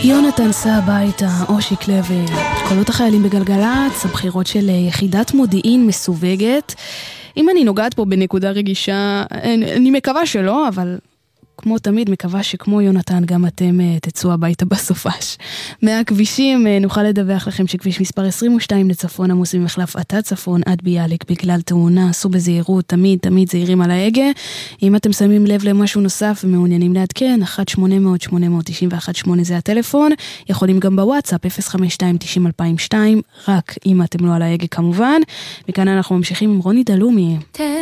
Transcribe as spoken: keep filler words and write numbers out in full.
יונתן סע הביתה, אושיק לוי, קולות החיילים בגלגלץ, הבחירות של יחידת מודיעין מסווגת. אם אני נוגעת פה בנקודה רגישה, אני מקווה שלא, אבל כמו תמיד מקווה שכמו יונתן גם אתם תצאו הביתה בסופש. מהכבישים נוכל לדווח לכם שכביש מספר עשרים ושתיים לצפון עמוס ממחלף עטה צפון עד ביאליק בגלל תאונה, עשו בזהירות, תמיד תמיד זהירים על ההגה. אם אתם שמים לב למשהו נוסף ומעוניינים לעדכן, אחת שמונה אפס אפס שמונה תשע אחת שמונה זה הטלפון, יכולים גם בוואטסאפ אפס חמש שתיים תשעים אלפיים ושתיים, רק אם אתם לא על ההגה כמובן. וכאן אנחנו ממשיכים עם רוני דלומי.